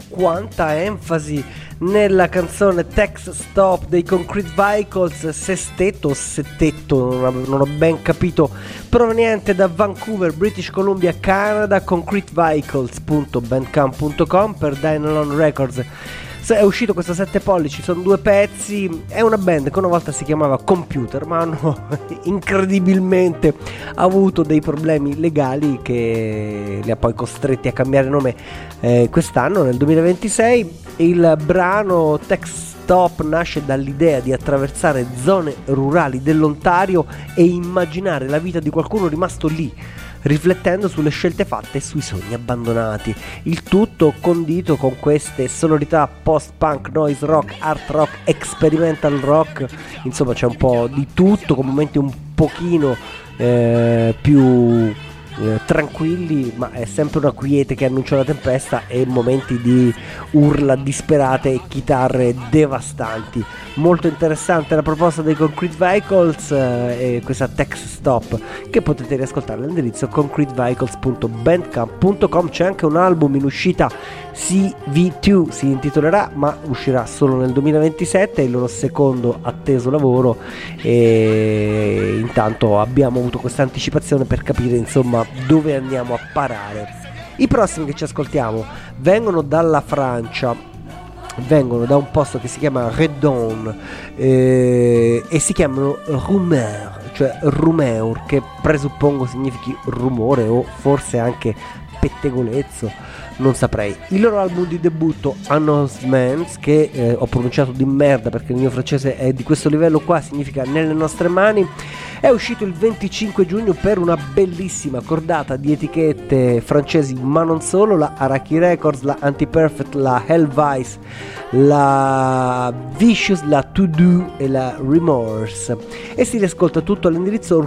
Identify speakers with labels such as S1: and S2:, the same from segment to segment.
S1: quanta enfasi nella canzone Text Stop dei Concrete Vehicles, sestetto o settetto, non ho ben capito, proveniente da Vancouver, British Columbia, Canada, concretevehicles.bandcamp.com per Dynalon Records. È uscito questo 7 pollici, sono 2 pezzi, è una band che una volta si chiamava Computer, ma hanno incredibilmente avuto dei problemi legali che li ha poi costretti a cambiare nome quest'anno, nel 2026. Il brano Text Stop nasce dall'idea di attraversare zone rurali dell'Ontario e immaginare la vita di qualcuno rimasto lì, riflettendo sulle scelte fatte e sui sogni abbandonati. Il tutto condito con queste sonorità post-punk, noise rock, art rock, experimental rock, insomma c'è un po' di tutto, con momenti un pochino più tranquilli, ma è sempre una quiete che annuncia la tempesta, e momenti di urla disperate e chitarre devastanti. Molto interessante la proposta dei Concrete Vehicles e questa Text Stop, che potete riascoltare all'indirizzo concretevehicles.bandcamp.com. C'è anche un album in uscita, CV2 si intitolerà, ma uscirà solo nel 2027, è il loro secondo atteso lavoro, e intanto abbiamo avuto questa anticipazione per capire insomma dove andiamo a parare. I prossimi che ci ascoltiamo vengono dalla Francia, vengono da un posto che si chiama Redon e si chiamano Rumeur, cioè Rumeur, che presuppongo significhi rumore o forse anche pettegolezzo, non saprei. Il loro album di debutto, Announcements, che ho pronunciato di merda perché il mio francese è di questo livello qua, significa nelle nostre mani, è uscito il 25 giugno per una bellissima cordata di etichette francesi, ma non solo, la Araki Records, la Anti-Perfect, la Hellvice, la Vicious, la To Do e la Remorse, e si riascolta tutto all'indirizzo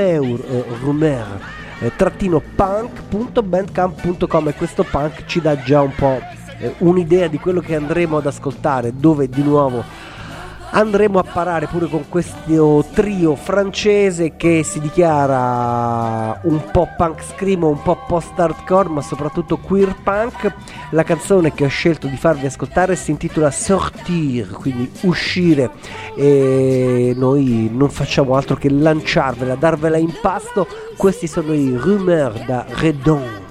S1: rumeur-punk.bandcamp.com, e questo punk ci dà già un po' un'idea di quello che andremo ad ascoltare, dove di nuovo andremo a parare pure con questo trio francese che si dichiara un po' punk screamo, un po' post-hardcore, ma soprattutto queer punk. La canzone che ho scelto di farvi ascoltare si intitola Sortir, quindi uscire, e noi non facciamo altro che lanciarvela, darvela in pasto. Questi sono i Rumeur da Redon.